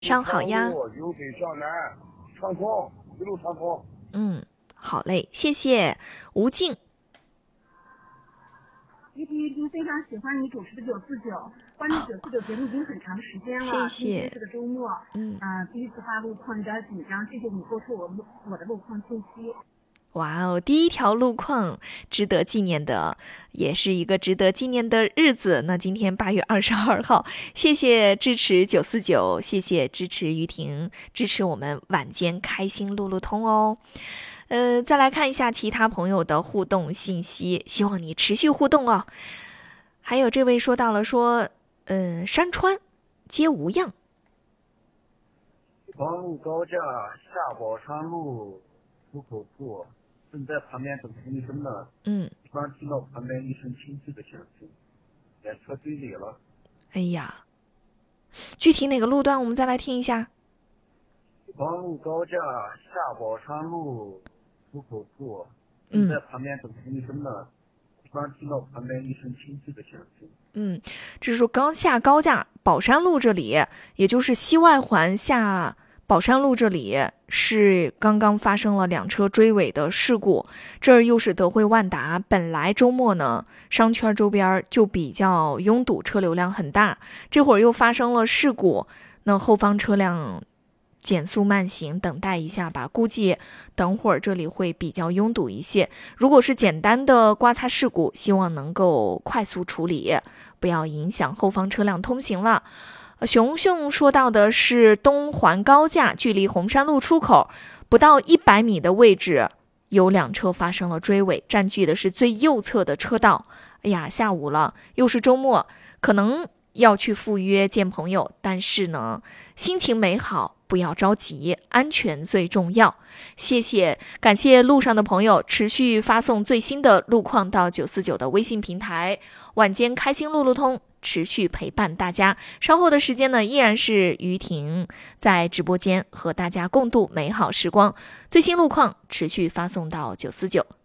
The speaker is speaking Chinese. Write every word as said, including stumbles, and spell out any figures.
上好呀。 由北向南，畅通，一路畅通。 嗯，好嘞，谢谢吴静。 一听一听，非常喜欢你主持的九四九，关注九四九节目已经很长时间了。 谢谢。 今天是个周末， 嗯， 啊、呃，第一次发路况有点紧张，谢谢你播出我路我的路况信息。 哇哦，第一条路况值得纪念的，也是一个值得纪念的日子。那今天八月二十二号，谢谢支持九四九，谢谢支持于婷，支持我们晚间开心路路通哦。呃，再来看一下其他朋友的互动信息，希望你持续互动哦。还有这位说到了说，嗯、呃，山川皆无恙。 黄路高架下宝山路出口处。正在旁边等红绿灯呢， 嗯， 突然听到旁边一声清脆的响声，连车追尾了。 哎呀，具体哪个路段我们再来听一下。 黄路高架下宝山路出口处，正在旁边等红绿灯呢，突然听到旁边一声清脆的响声。 嗯，这是说刚下高架宝山路这里，也就是西外环下宝山路这里是刚刚发生了两车追尾的事故，这儿又是德惠万达，本来周末呢商圈周边就比较拥堵，车流量很大，这会儿又发生了事故，那后方车辆减速慢行，等待一下吧，估计等会儿这里会比较拥堵一些。如果是简单的刮擦事故，希望能够快速处理，不要影响后方车辆通行了。熊熊说到的是东环高架，距离红山路出口不到一百米的位置，有两车发生了追尾，占据的是最右侧的车道。哎呀，下午了，又是周末，可能要去赴约见朋友，但是呢，心情美好，不要着急，安全最重要。谢谢，感谢路上的朋友持续发送最新的路况到九四九的微信平台，晚间开心路路通，持续陪伴大家。稍后的时间呢，依然是于婷在直播间和大家共度美好时光。最新路况持续发送到九四九。